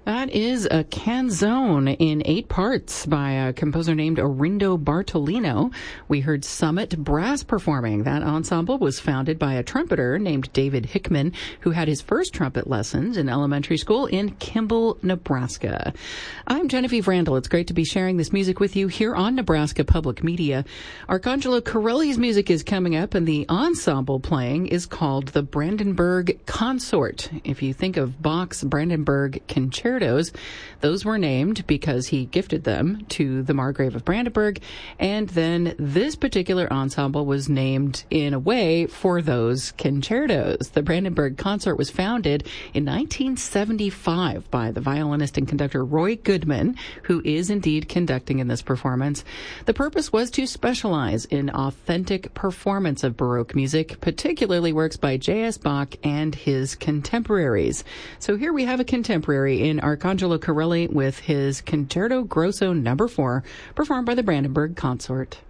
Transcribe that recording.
That is a canzone in 8 parts by a composer named Arindo Bartolino. We heard Summit Brass performing. That ensemble was founded by a trumpeter named David Hickman, who had his first trumpet lessons in elementary school in Kimball, Nebraska. I'm Genevieve Randall. It's great to be sharing this music with you here on Nebraska Public Media. Arcangelo Corelli's music is coming up, and the ensemble playing is called the Brandenburg Consort. If you think of Bach's Brandenburg Concertos, those were named because he gifted them to the Margrave of Brandenburg, and then this particular ensemble was named in a way for those concertos. The Brandenburg Consort was founded in 1975 by the violinist and conductor Roy Goodman, who is indeed conducting in this performance. The purpose was to specialize in authentic performance of Baroque music, particularly works by J.S. Bach and his contemporaries. So here we have a contemporary in Arcangelo Corelli with his Concerto Grosso No. 4, performed by the Brandenburg Consort.